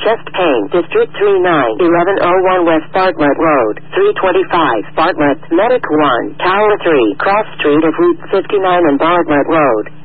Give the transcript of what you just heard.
chest pain, District 39, 1101 West Bartlett Road, 325, Bartlett, Medic 1, Tower 3, Cross Street of Route 59 and Bartlett Road.